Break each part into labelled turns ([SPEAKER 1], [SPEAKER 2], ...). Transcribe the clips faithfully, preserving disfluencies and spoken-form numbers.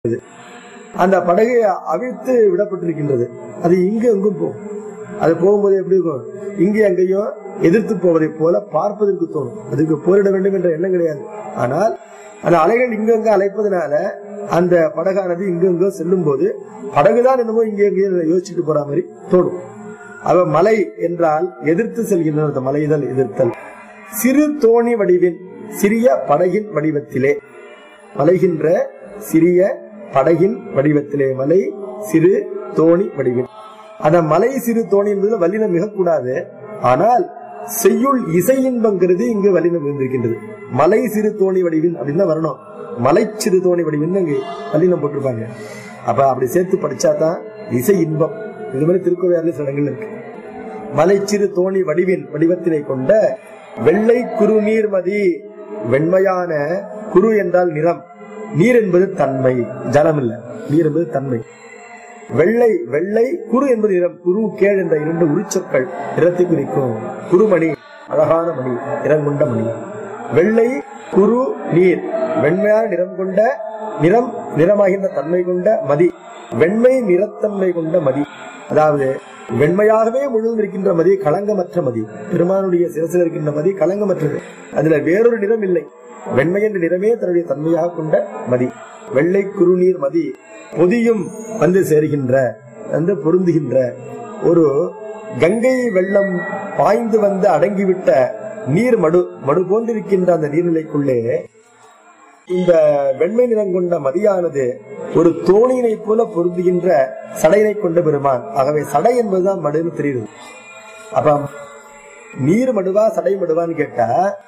[SPEAKER 1] அந்த படகு அவிழ்த்து விடப்பட்டிருக்கின்றது. அது இங்கு எங்கும் போகும். அது போகும்போது எப்படி இருக்கும், இங்கே அங்கேயும் எதிர்த்து போவதை போல பார்ப்பதற்கு தோணும். அதுக்கு போரிட வேண்டும் என்ற எண்ணம் கிடையாது. ஆனால் அந்த அலைகள் இங்கங்க அலைப்பதனால அந்த படகானது இங்கெங்கோ செல்லும் போது படகுதான் என்னமோ இங்கே எங்கேயும் யோசிச்சுட்டு போற மாதிரி தோணும். அவ மலை என்றால் எதிர்த்து செல்கின்ற அந்த மலைதல் எதிர்த்தல். சிறு தோணி வடிவின் சிறிய படகின் வடிவத்திலே, மலைகின்ற சிறிய படகின் வடிவத்திலே, மலை சிறு தோணி வடிவின். அந்த மலை சிறு தோணி என்பது வல்லினம் மிகக்கூடாது. ஆனால் செய்யுள் இசை இன்பங்கிறது இங்கு வல்லினம் இருந்திருக்கின்றது. மலை சிறு தோணி வடிவின் அப்படின்னு வரணும். மலை சிறு தோணி வடிவின் அங்கு வல்லினம் போட்டிருப்பாங்க. அப்ப அப்படி சேர்த்து படிச்சாதான் இசை இன்பம். இது மாதிரி திருக்கோவையாரில் சில இடங்கள் இருக்கு. மலை சிறு தோணி வடிவின் வடிவத்தினை கொண்ட வெள்ளை குறு நீர்மதி. வெண்மையான குரு என்றால் நிறம், நீர் என்பது தன்மை, ஜலம் இல்ல, நீர் என்பது தன்மை. வெள்ளை வெள்ளை குரு என்பது நிறம். குரு கேள் என்ற இரண்டு உரிச்சொற்கள் நிறத்தை குறிக்கும். குருமணி அழகான மணி, நிறம் கொண்ட மணி. வெள்ளை குரு நீர், வெண்மையான நிறம் கொண்ட, நிறம் நிறமாகின்ற தன்மை கொண்ட மதி, வெண்மை நிறத்தன்மை கொண்ட மதி. அதாவது வெண்மையாகவே முழுவதும் இருக்கின்ற மதி களங்கமற்ற மதி. பெருமானுடைய சிரசில் இருக்கின்ற மதி களங்கமற்றது. அதுல வேறொரு நிறம் இல்லை. வெண்மை என்ற நிறமே தன்னுடைய தன்மையாக கொண்ட மதி. வெள்ளை குறுநீர் மதி பொதியும் வந்து சேருகின்ற, வந்து பொருந்துகின்ற ஒரு கங்கை வெள்ளம் பாய்ந்து வந்து அடங்கிவிட்ட நீர் மடு மடு போன்றிருக்கின்ற அந்த நீர்நிலைக்குள்ளே இந்த வெண்மை நிறம் கொண்ட மதியானது ஒரு தோணியினை போல பொருந்துகின்ற சடையினை கொண்ட பெருமான். ஆகவே சடை என்பதுதான் மடுன்னு தெரியுது. அப்ப நீர் மடுவா சடை மடுவான்னு கேட்டா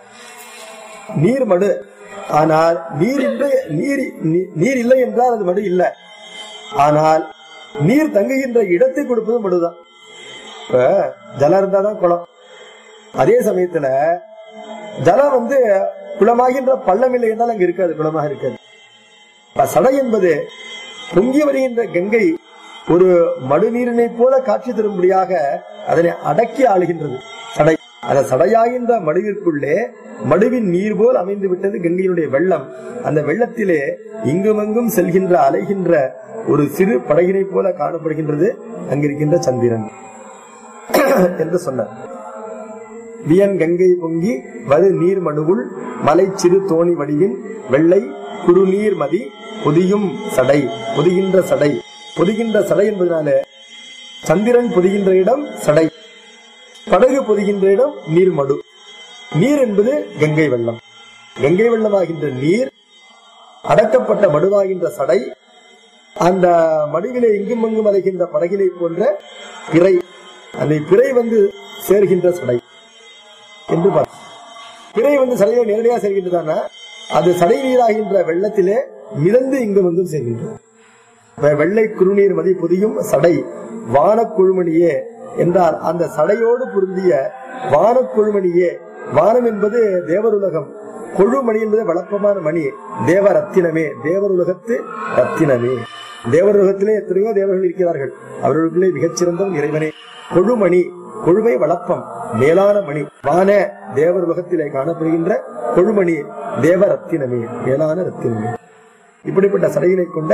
[SPEAKER 1] நீர் மடு. ஆனால் நீர் இல்லை, நீர் நீர் இல்லை என்றால் அது மடு இல்லை. ஆனால் நீர் தங்குகின்ற இடத்தை கொடுப்பது மடுதான். இப்ப ஜலம் இருந்தாதான் குளம். அதே சமயத்துல ஜலம் வந்து குளமாகின்ற பள்ளம் இல்லை என்றால் அங்க இருக்காது, குளமாக இருக்காது. சடை என்பது பொங்கி வருகின்ற கங்கை ஒரு மடுநீரினை போல காட்சி தரும்படியாக அதனை அடக்கி ஆளுகின்றது சடை. அந்த சடையாகின்ற மடுவிற்குள்ளே மடுவின் நீர் போல் அமைந்து விட்டது கங்கையினுடைய வெள்ளம். அந்த வெள்ளத்திலே இங்குமங்கும் செல்கின்ற அலைகின்ற ஒரு சிறு படகினை போல காணப்படுகின்றது அங்கிருக்கின்ற சந்திரன் என்று சொன்னார். வியன் கங்கை பொங்கி வரு நீர் மடுவுள் மலை சிறு தோணி வடிவின் வெள்ளை குறுநீர் மதி பொதியும் சடை. பொதிகின்ற சடை, பொதிகின்ற சடை என்பதனால சந்திரன் பொதிகின்ற இடம் சடை, படகு பொதிகின்ற இடம் நீர் மடு. நீர் என்பது கங்கை வெள்ளம். கங்கை வெள்ளமாகின்ற நீர் அடக்கப்பட்ட மடுவாகின்ற சடை, அந்த மடுவிலே இங்கும் அங்கும் அலைகின்ற படகினை போன்ற பிறை, அந்த பிறை வந்து சேர்கின்ற சடை என்று பார்த்து, பிறை வந்து சடையில நேரடியாக சேர்கின்றதானா அது சடை நீராகின்ற வெள்ளத்திலே மிதந்து இங்கும் அங்கும் சேர்கின்றது. வெள்ளை குறுநீர் மதி பொதியும் சடை வான குழுமணியே என்றால் அந்த சடையோடு பொருந்திய வான குழுமணியே. வானம் என்பது தேவருலகம், கொழுமணி என்பது வளப்பமான மணி, தேவ ரத்தினமே, தேவருலகத்து ரத்தினமே. தேவருலகத்திலே எத்தனையோ தேவர்கள் இருக்கிறார்கள், அவர்களுக்குள்ளே மிகச்சிறந்தவன் இறைவனே. கொழுமணி, கொழுமை வளப்பம், மேலான மணி. வான தேவருலகத்திலே காணப்படுகின்ற கொழுமணி தேவ ரத்தினமே, மேலான ரத்தினமே. இப்படிப்பட்ட சடையினை கொண்ட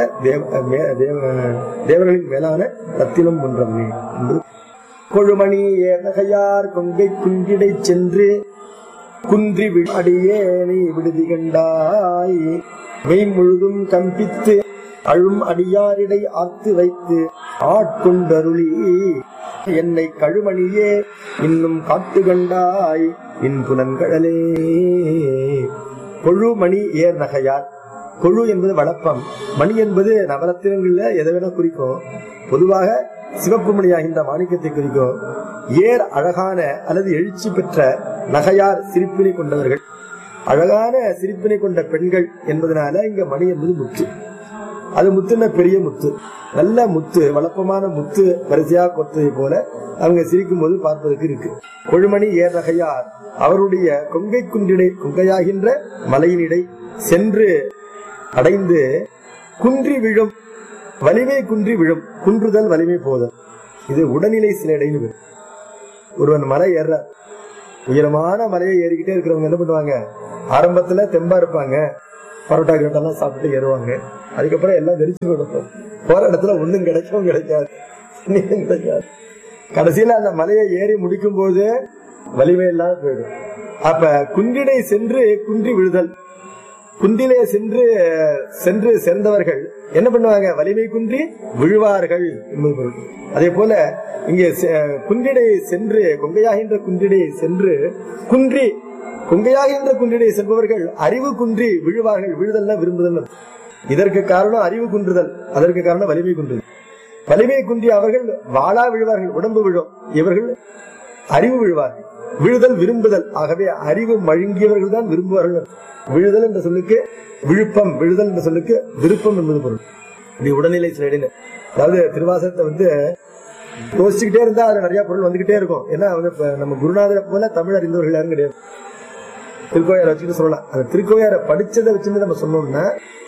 [SPEAKER 1] தேவர்களின் மேலான ரத்தினம் போன்றவனே என்று. கொழுமணி ஏனகையார் கொங்கை குன்றிடை சென்று குன்றி அடியே நீ விடுதி கண்டாய். மெய் முழுதும் கம்பித்து அழும் அடியாரிடை ஆத்து வைத்து ஆட்கொண்டருளி என்னை கழுமணியே இன்னும் காட்டு கண்டாய் இன் புலன்கடலே. கொழுமணி ஏர் நகையார். கொழு என்பது வளப்பம், மணி என்பது நவரத்தினங்கள்ல எதை வேணா குறிக்கும். பொதுவாக சிவப்பு மணியாகின்ற மாணிக்கத்தை குறிக்கும். ஏர் அழகான அல்லது எழுச்சி பெற்ற, நகையார் சிரிப்பினை கொண்டவர்கள், அழகான சிரிப்பினை கொண்ட பெண்கள் என்பதனால இங்க மணி என்பது முத்து. அது முத்துன பெரிய முத்து, நல்ல முத்து, வளப்பமான முத்து வரிசையா கொத்ததை போல அவங்க சிரிக்கும் போது பார்ப்பதற்கு இருக்கு. கொழுமணி ஏர் நகையார் அவருடைய கொங்கை குன்றிடை, கொங்கையாகின்ற மலையினிடை சென்று அடைந்து குன்றி விழும், வலிமை குன்றி விழும். குன்றுதல் வலிமை போதல், இது உடல்நிலை சில இடைன்னு. ஒருவன் மலை ஏற, உயரமான மலையை ஏறிக்கிட்டே இருக்கிறவங்க என்ன பண்ணுவாங்க, ஆரம்பத்துல தெம்பா இருப்பாங்க, பரோட்டா கிரோட்டெல்லாம் சாப்பிட்டு ஏறுவாங்க. அதுக்கப்புறம் எல்லாம் வெறிச்சு போயிடும். போற இடத்துல ஒண்ணும் கிடைக்கவும் கிடைக்காது, நீரும் கிடைக்காது. கடைசியில அந்த மலையை ஏறி முடிக்கும் போது வலிமை இல்லாம போயிடும். அப்ப குன்றிடை சென்று குன்றி விழுதல், குன்றிலே சென்று சென்று சேர்ந்தவர்கள் என்ன பண்ணுவாங்க? வலிமை குன்றி விழுவார்கள் என்பது பொருள். அதே போல இங்கே குன்றிடை சென்று கொங்கையாகின்ற குன்றிடை சென்று குன்றி கொங்கையாகின்ற குன்றிடை செல்பவர்கள் அறிவு குன்றி விழுவார்கள். விழுதல்ல விரும்புதல். இதற்கு காரணம் அறிவு குன்றுதல், அதற்கு காரணம் வலிமை குன்றுதல். வலிமை குன்றி அவர்கள் வாளா விழுவார்கள், உடம்பு விழும். இவர்கள் அறிவு விழுவார்கள். விழுதல் விரும்புதல். ஆகவே அறிவு மழுங்கியவர்கள் தான் விரும்புவார்கள். விழுதல் என்ற சொல்லுக்கு விழுப்பம், விழுதல் என்ற சொல்லுக்கு விருப்பம் என்பது பொருள். இப்படி உடல்நிலை சிலைன்னு, அதாவது திருவாசகத்தை வந்து யோசிச்சுக்கிட்டே இருந்தா அது நிறைய பொருள் வந்துகிட்டே இருக்கும். ஏன்னா வந்து நம்ம குருநாதரை போல தமிழ் அறிந்தவர்கள் யாரும் கிடையாது. திருக்கோயாரை வச்சுக்கிட்டு சொல்லலாம். அந்த திருக்கோயாரை படிச்சதை வச்சுட்டு நம்ம சொன்னோம்னா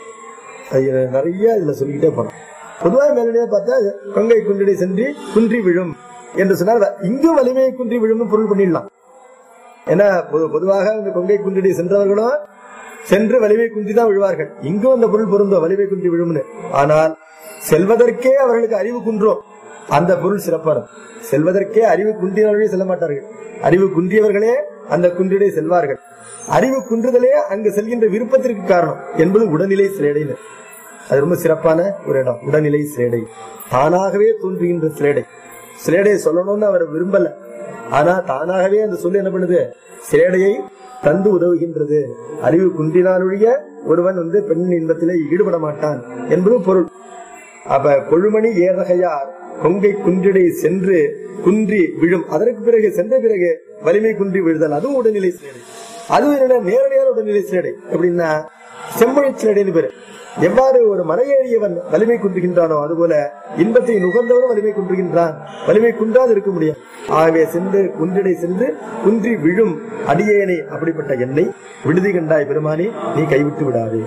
[SPEAKER 1] அது நிறைய இதுல சொல்லிக்கிட்டே போனோம். பொதுவாக மேலே பார்த்தா கொங்கை குன்றிடை சென்று குன்றி விழும் என்று சொன்னால் இங்கும் வலிமையை குன்றி விழும் பொருள் பண்ணிடலாம். ஏன்னா பொதுவாக இந்த கொங்கை குன்றிடை சென்றவர்களும் சென்று வலிமை குன்றி தான் விழுவார்கள். இங்கும் அந்த பொருள் பொருந்தும், வலிமை குன்றி விழும்னு. ஆனால் செல்வதற்கே அவர்களுக்கு அறிவு குன்றும், அந்த பொருள் சிறப்பான. செல்வதற்கே அறிவு குன்றியவர்களே செல்ல மாட்டார்கள், அறிவு குன்றியவர்களே அந்த குன்றிடை செல்வார்கள். அறிவு குன்றுதலே அங்கு செல்கின்ற விருப்பத்திற்கு காரணம் என்பது உடல்நிலை சிலேடை. அது ரொம்ப சிறப்பான ஒரு இடம். உடல்நிலை சிலேடை தானாகவே தோன்றுகின்ற சிலேடை. சிலேடையை சொல்லணும்னு அவர் விரும்பல, ஆனா தானாகவே அந்த சொல்லு என்ன பண்ணுது? சிலேடையை தந்து உதவுகின்றது. அறிவு குன்றினாலொழிய ஒருவன் வந்து பெண் இன்பத்திலே ஈடுபட மாட்டான் என்பது பொருள். அப்ப கொழுமணி ஏறகையார் கொங்கை குன்றிடை சென்று குன்றி விழும். அதற்கு பிறகு சென்ற பிறகு வலிமை குன்றி விழுதல், அதுவும் உடல்நிலை சிலேடை. அதுவும் என்ன? நேரடியான உடல்நிலை சிலேடை. எப்படின்னா செம்மொழி சிலேடைன்னு பேரு. எவ்வாறு ஒரு மலையேறியவன் வலிமை குன்றுகின்றானோ அதுபோல இன்பத்தை நுகர்ந்தவனும் வலிமை குன்றுகின்றான். வலிமை குன்றாது இருக்க முடியும். ஆகவே சென்று குன்றிடை சென்று குன்றி விழும் அடியேனை, அப்படிப்பட்ட என்னை விடுதி கண்டாய் பெருமானே, நீ கைவிட்டு விடாதே.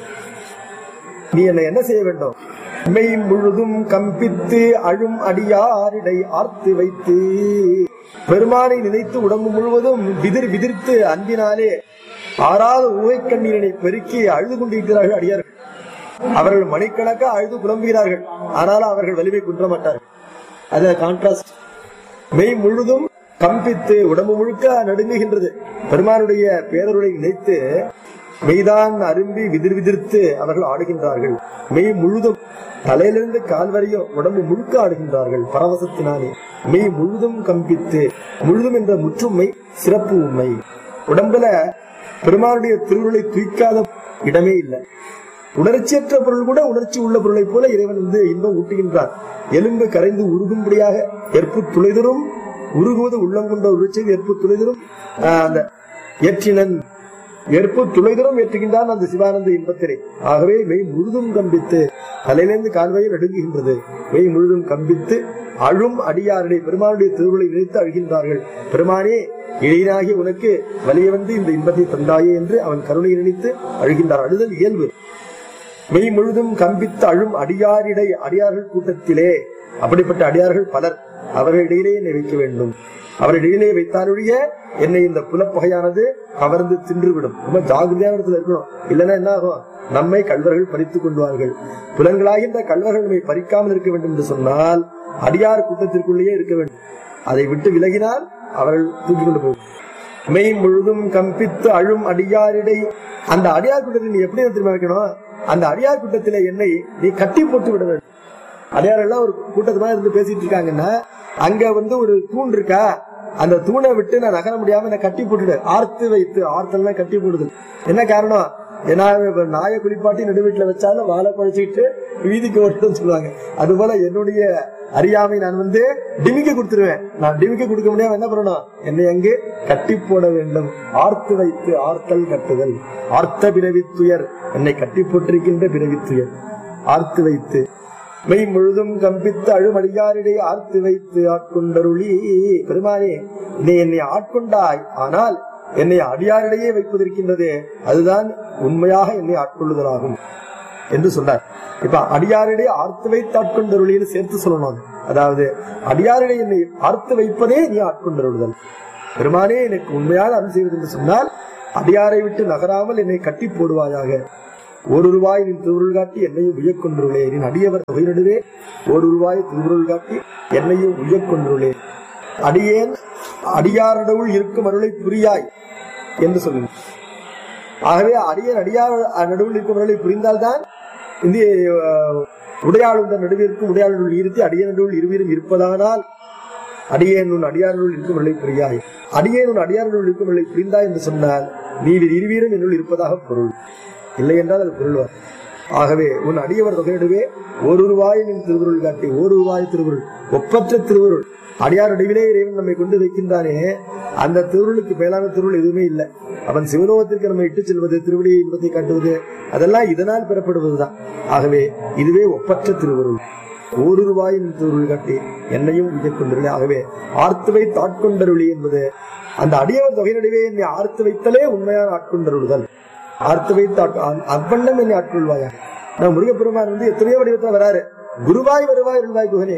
[SPEAKER 1] நீ என்னை என்ன செய்ய வேண்டும்? மெய் முழுதும் கம்பித்து அழும் அடியாரிடை ஆர்த்து வைத்து, பெருமானை நினைத்து உடம்பு முழுவதும் விதிர் விதிர்த்து அன்பினாலே ஆறாத ஊவை கண்ணீரனை பெருக்கி அழுது கொண்டிருக்கிறார்கள் அடியார்கள். அவர்கள் மணிக்கணக்கா அழுது புலம்புகிறார்கள், ஆனாலும் அவர்கள் வலிமை குன்ற மாட்டார்கள். அது கான்ட்ராஸ்ட். மெய் முழுதும் கம்பித்து உடம்பு முழுக்க நடுங்குகின்றது. பெருமானுடைய பேரருளை நினைத்து மெய்தான் அரும்பி விதிர் விதிர்த்து அவர்கள் ஆடுகின்றார்கள். மெய் முழுதும் தலையிலிருந்து கால் வரையும் உடம்பு முழுக்க ஆடுகின்றார்கள் பரவசத்தினாலே. மெய் முழுதும் கம்பித்து, முழுதும் என்ற முற்றுமை சிறப்பு உண்மை. உடம்புல பெருமானுடைய திருவுருளை தூக்காத இடமே இல்லை. உணர்ச்சியற்ற பொருள் கூட உணர்ச்சி உள்ள பொருளை போல இறைவன் வந்து இன்பம் ஊட்டுகின்றார். எலும்பு கரைந்து உருகும்படியாக ஏற்பு துளைதரும் உருகுவது உள்ளம் கொண்ட உருச்சி ஏற்பு துளைதரும் அந்த ஏற்றினன் ஏற்பு துளைதரும் ஏற்றுகின்றான் அந்த சிவானந்த இன்பத்திலே. ஆகவே மெய் முழுதும் கம்பித்து தலையிலிருந்து கால்வாயை நடுங்குகின்றது. மெய் முழுதும் கம்பித்து அழும் அடியாருடைய பெருமானுடைய திருவுருளை நினைத்து அழுகின்றார்கள். பெருமானே, இளையனாகி உனக்கு வலிய வந்து இந்த இன்பத்தை தந்தாயே என்று அவன் கருணையை நினைத்து அழுகின்றார். அழுதல் இயல்பு. மெய் முழுதும் கம்பித்து அழும் அடியாரிடை, அடியார்கள் கூட்டத்திலே. அப்படிப்பட்ட அடியார்கள் பலர். அவர்களிடையிலே என்னை வைக்க வேண்டும். அவரிடையிலே வைத்தாலுடைய என்னை இந்த புலப்பகையானது கவர்ந்து தின்றுவிடும். ரொம்ப ஜாகிரதையான இடத்துல இருக்கணும். இல்லைன்னா என்ன ஆகும்? நம்மை கல்வர்கள் பறித்துக் கொள்வார்கள். புலன்களாகின்ற கல்வர்கள் நம்மை பறிக்காமல் இருக்க வேண்டும் என்று சொன்னால் அடியார் கூட்டத்திற்குள்ளேயே இருக்க வேண்டும். அதை விட்டு விலகினால் அவர்கள் தூக்கிக் கொண்டு போகும். மெய் முழுதும் கம்பித்து அழும் அடியாரிடை. அந்த அடியார் கூட்டத்தை நீ எப்படி திரும்ப வைக்கணும்? அந்த அடியார் கூட்டத்திலே என்னை நீ கட்டி போட்டு விட வேண்டும். அடியாரெல்லாம் ஒரு கூட்டத்துமா இருந்து பேசிட்டு இருக்காங்கன்னா அங்க வந்து ஒரு தூண் இருக்கா, அந்த தூணை விட்டு நான் நகர முடியாம என்ன கட்டி போட்டுடு. ஆர்த்து வைத்து, ஆர்த்தல்னா கட்டி போடுது. என்ன காரணம்? ஏன்னா நாயை குளிப்பாட்டி நடுவீட்டுல வச்சாலும் வாழை பழிச்சுக்கிட்டு வீதிக்கு ஓட்டுன்னு சொல்லுவாங்க. அது போல என்னுடைய அறியாமை நான் வந்து டிமிக்க கொடுத்துருவேன். நான் டிமிக்க கொடுக்க முடியாம என்ன பண்ணணும்? என்னை அங்கு கட்டி போட வேண்டும். ஆர்த்து வைத்து, ஆர்த்தல் கட்டுதல். ஆர்த்த பிறவித்துயர், என்னை கட்டி போட்டிருக்கின்ற பிறவித்துயர். ஆர்த்து வைத்து மெய் முழுதும் கம்பித்து அழுமடியாரிடை ஆர்த்து வைத்து ஆட்கொண்டருளி. பெருமானே, நீ என்னை ஆட்கொண்டாய், ஆனால் என்னை அடியாரிடையே வைப்பதற்கின்றது, அதுதான் உண்மையாக என்னை ஆட்கொள்ளுதலாகும் என்று சொன்னார். இப்ப அடியாரிடையே ஆர்த்து வைத்து ஆட்கொண்டருளின்னு சேர்த்து சொல்லணும். அதாவது அடியாரிடையே என்னை ஆர்த்து வைப்பதே நீ ஆட்கொண்டருளுதல். பெருமானே, எனக்கு உண்மையான அருள் செய்வது என்று சொன்னால் அடியாரை விட்டு நகராமல் என்னை கட்டி போடுவாயாக. ஒரு ரூபாய் நின் திருவுருள் காட்டி என்னையும் உயக்கொன்றுள்ளே. நின் அடியவர் தொகை நடுவே ஒரு ரூபாய் திருவுருள் காட்டி என்னையும் உயக்கொன்றுள்ளே. அடியேன் அடியாரடவுள் இருக்கும் அருளை புரியாய் என்று சொல்லுங்க. ஆகவே அடியன் அடியார் நடுவில் இருக்கும் அருளை புரிந்தால்தான் இந்த உடையாளுந்த நடுவிற்கும் உடையாளுள் இருத்தி அடிய நடுவில் இருவரும் இருப்பதானால் அடியேன் உன் அடியாருள் இருக்கும் அருளை புரியாய். அடியேன் உன் அடியாருள் இருக்கும் அருளை புரிந்தாய் என்று சொன்னால் நீர் இருவீரும் என்னுள் இருப்பதாக பொருள். இல்லை என்றால் அது பொருள். ஆகவே உன் அடியவர் தொகை நடுவே ஒரு ரூபாய் நின் திருவுருள் காட்டி ஒரு ரூபாய் திருவுருள் ஒப்பற்ற திருவுருள். அடியார் நடுவிலே இறைவன் நம்மை கொண்டு வைக்கின்றானே, அந்த திருவுருளுக்கு மேலான திருவுருள் எதுவுமே இல்லை. அவன் சிவலோகத்திற்கு நம்மை இட்டு செல்வது, திருவடியை இன்பத்தை காட்டுவது, அதெல்லாம் இதனால் பெறப்படுவதுதான். ஆகவே இதுவே ஒப்பற்ற திருவுருள். ஒரு ரூபாய் நின் திருவுருள் காட்டி என்னையும் உயர்கொண்டிருந்தே. ஆகவே ஆர்த்து வைத்து ஆட்கொண்டருளி என்பது அந்த அடியவர் தொகை நடுவே என்னை ஆர்த்து வைத்தலே உண்மையான ஆட்கொண்டருளுதல். ஆர்த்து வைத்து அவ்வண்ணம் என்னை ஆட்கொள்வாயா. நான் முருகப்பெருமான் வந்து எத்தனையோ வடிவத்துல வராரு. குருவாய் வருவாய் அருள்வாய் குகனே,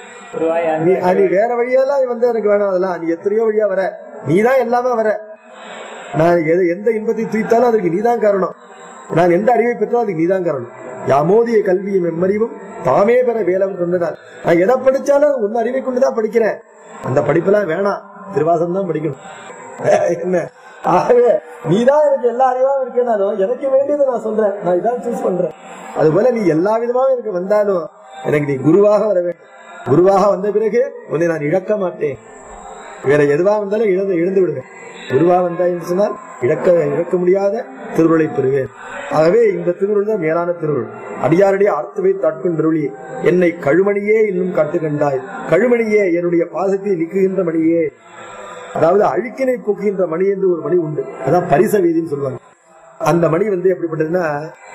[SPEAKER 1] நீ வேற வழியெல்லாம் வந்து எனக்கு வேணாம். அதெல்லாம் நீ எத்தனையோ வழியா வர, நீதான் எல்லாமே வர. நான் எந்த இன்பத்தை தூய்த்தாலும் அதற்கு நீதான் காரணம். நான் எந்த அறிவை பெற்றாலும் அதுக்கு நீதான் காரணம். யாமோதிய கல்வியும் எம்மறிவும் தாமே பெற வேலம் தந்தனால். நான் எதை படிச்சாலும் உன் அறிவை கொண்டுதான் படிக்கிறேன். அந்த படிப்பெல்லாம் வேணாம், திருவாசம் தான் படிக்கணும். என்ன ஆகவே நீதான் எனக்கு எல்லா அறிவாவும் இருக்கேனாலும் எனக்கு வேண்டியதை நான் சொல்றேன், நான் இதான் சூஸ் பண்றேன். அது போல நீ எல்லா விதமாவும் எனக்கு வந்தாலும் எனக்கு நீ குருவாக வர வேண்டும். குருவாக வந்த பிறகு உன்னை நான் இழக்க மாட்டேன். வேற எதுவா வந்தாலும் இழந்து இழந்து விடுவேன். குருவா வந்தா என்று சொன்னால் இழக்க இழக்க முடியாத திருவுருளை பெறுவேன். ஆகவே இந்த திருவுருள் தான் மேலான திருவுருள். அடியாரடியே ஆர்த்து வைத்து ஆட்கொண்டருளி என்னை கழுமணியே இன்னும் காட்டு கண்டாய். கழுமணியே என்னுடைய பாதத்தை நீக்குகின்ற மணியே, அதாவது அழுக்கினை போக்குகின்ற மணி என்று ஒரு மணி உண்டு. அதான் பரிச வீதின்னு சொல்லுவாங்க. அந்த மணி வந்து எப்படிப்பட்டதுன்னா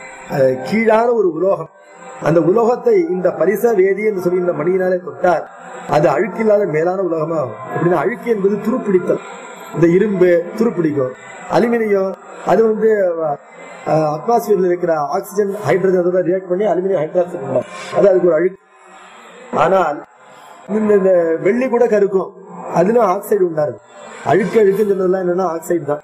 [SPEAKER 1] கீழான ஒரு உலோகம். அந்த உலோகத்தை இந்த பரிச வேதி என்று சொல்லி இந்த மணியினாலே தொட்டால் அது அழுக்கில்லாத மேலான உலோகமா ஆகும். எப்படின்னா அழுக்கு என்பது துருப்பிடித்தல். இந்த இரும்பு துருப்பிடிக்கும், அலுமினியம் அது வந்து அட்மாஸ்பியர்ல இருக்கிற ஆக்சிஜன் ஹைட்ரஜன் அதோட ரியாக்ட் பண்ணி அலுமினியம் ஹைட்ராக்சைடு உண்டாகும். அது அதுக்கு ஒரு அழுக்கு. ஆனால் இந்த வெள்ளி கூட கருக்கும், அதுல ஆக்சைடு உண்டாரு. அழுக்கு அழுக்குன்னு சொன்னதெல்லாம் என்னன்னா ஆக்சைடு தான்.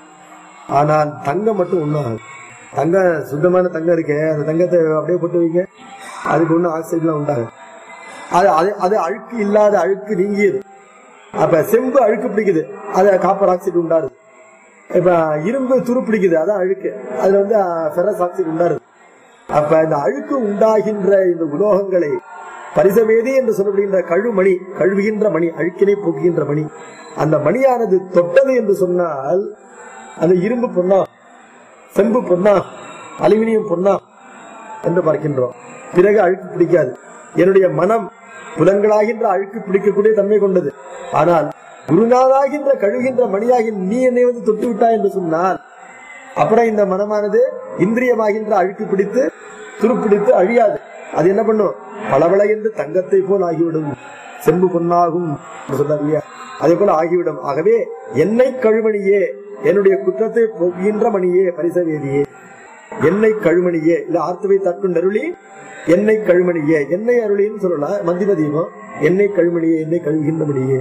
[SPEAKER 1] ஆனால் தங்கம் மட்டும் ஒண்ணும், தங்கம் சுத்தமான தங்கம் இருக்கு, அந்த தங்கத்தை அப்படியே போட்டு வைங்க, அதுக்கு ஒன்னும் ஆக்சைடு எல்லாம் உண்டாகும். அது அது அழுக்கு இல்லாத அழுக்கு நீங்கியது. அப்ப செம்பு அழுக்கு பிடிக்குது, அது காப்பர் ஆக்சைடு உண்டாரு. இப்ப இரும்பு துரு பிடிக்குது, அதான் அழுக்கு, அதுல வந்து ஃபெரஸ் ஆக்சைடு உண்டாரு. அப்ப இந்த அழுக்கு உண்டாகின்ற இந்த உலோகங்களை பரிசவேதி என்று சொல்லப்படுகின்ற கழுமணி, கழுவுகின்ற மணி, அழுக்கினை போக்குகின்ற மணி, அந்த மணியானது தொட்டது என்று சொன்னால் அந்த இரும்பு பொன்னா, செம்பு பொன்னா, அலுமினியம் பொன்னா என்று பார்க்கின்றோம். பிறகு அழுக்கு பிடிக்காது. என்னுடைய மனம் புலன்களாகின்ற அழுக்கு பிடிக்கக்கூடிய தன்மை கொண்டது. ஆனால் குருநாதாகின்ற கழுகின்ற மணியாகி நீ என்னை வந்து தொட்டு விட்டாய் என்று சொன்னால் அப்புறம் இந்த மனமானது இந்திரியமாகின்ற அழுக்கு பிடித்து துருப்பிடித்து அழியாது. அது என்ன பண்ணும்? பளபள என்று தங்கத்தை போல் ஆகிவிடும், செம்பு பொன்னாகும் சொல்லாதியா, அதே போல ஆகிவிடும். ஆகவே என்னை கழுமணியே, என்னுடைய குற்றத்தை போகின்ற மணியே, பரிசவேதியே, என்னை கழுமணியே, இல்ல ஆர்த்தவை தற்கொண்டருளி என்னை கழுமணியே, என்னை அருளின்னு சொல்லலாம். மந்திபதீபம் என்னை கழுமணியே, என்னை கழுகின்ற மணியே.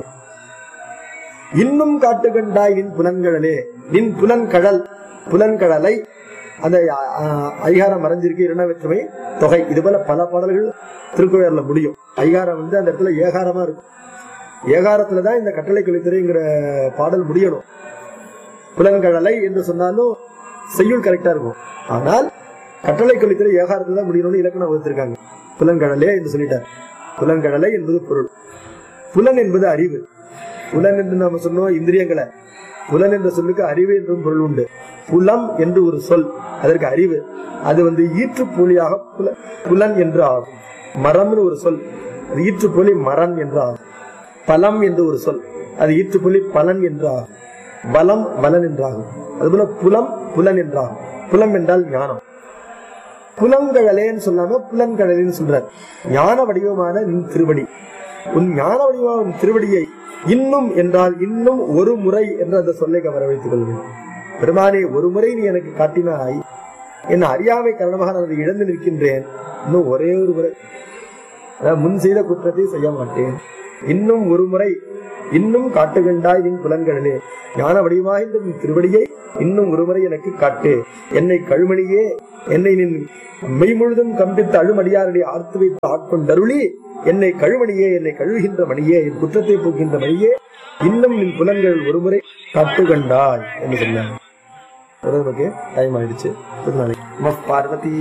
[SPEAKER 1] இன்னும் காட்டு கண்டாய் நின் புலன்கடலே, நின் புலன்கடல், புலன்கடலை அந்த ஐகாரம் மறைஞ்சிருக்கு, இரண்டாவேற்றுமை தொகை. இது போல பல பாடல்கள் திருக்குறள்ல முடியும். ஐகாரம் வந்து அந்த இடத்துல ஏகாரமா இருக்கும். ஏகாரத்துலதான் இந்த கட்டளை கலித்துறைங்கிற பாடல் முடியணும். புலன்கடலை என்று சொன்னாலும் செய்யுள் கரெக்டா இருக்கும். ஆனால் கட்டளை கலித்துறை ஏகாரத்துல தான் முடியணும்னு இலக்கணம் வகுத்திருக்காங்க. புலன்கடலே என்று சொல்லிட்டார். புலன்கடலை என்பது பொருள். புலன் என்பது அறிவு. புலன் என்று நாம சொன்னோம் இந்திரியங்களை. புலன் என்ற சொல்லுக்கு அறிவு என்றும் பொருள் உண்டு. புலம் என்று ஒரு சொல், அதற்கு அறிவு. அது வந்து ஈற்றுப்பொலியாக புல புலன் என்று ஆகும். மரம்னு ஒரு சொல், அது ஈற்றுப்பொலி மரன் என்று ஆகும். பலம் என்று ஒரு சொல், அது ஈற்றுப்பொலி பலன் என்று ஆகும். பலம் பலன் என்றாகும். அதுபோல புலம் புலன் என்றாகும். புலம் என்றால் ஞானம். புலங்கழலேன்னு சொல்லாம புலன்கழலேன்னு சொல்றார். ஞான வடிவமான நின் திருவடி, உன் ஞான வடிவமான திருவடியை இன்னும் என்றால் இன்னும் ஒரு முறை என்று அந்த சொல்லை கவர வைத்துக் கொள்வேன். பெருமானே, ஒரு முறை நீ எனக்கு காட்டினாய், என் அறியாமை காரணமாக நான் அதை இழந்து நிற்கின்றேன். இன்னும் ஒரே ஒரு முறை, முன் செய்த குற்றத்தை செய்ய மாட்டேன். இன்னும் ஒரு முறை, இன்னும் காட்டுகின்றாய் நின் புலன்களிலே, ஞான வடிவமாகின்ற நின் திருவடியை இன்னும் ஒரு முறை எனக்கு காட்டு. என்னை கழுமணியே, என்னை நின் மெய் முழுதும் கம்பித்து அழுமடியாரடி ஆர்த்து வைத்து ஆட்கொண்டருளி என்னை கழுவணியே, என்னை கழுவுகின்ற மணியே, என் குற்றத்தை போக்கின்ற மணியே, இன்னும் நின் புலன்கள் ஒருமுறை கட்டு கண்டாய் என்று சொன்னாங்க. நமக்கு டைம் ஆயிடுச்சு. Parvati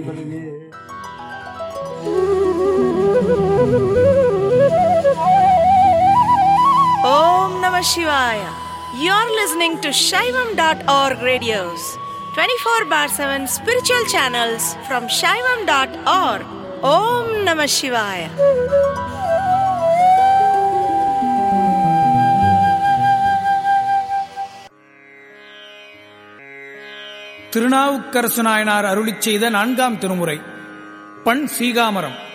[SPEAKER 2] Om Namah Shivaya. You're listening to Shaivam dot org radios, twenty-four bar seven spiritual channels from Shaivam dot org. Om Namah Shivaya.
[SPEAKER 3] Thirunavukkarasu Nayanar அருளிச் செய்த நான்காம் திருமுறை. பண் சீகாமரம்.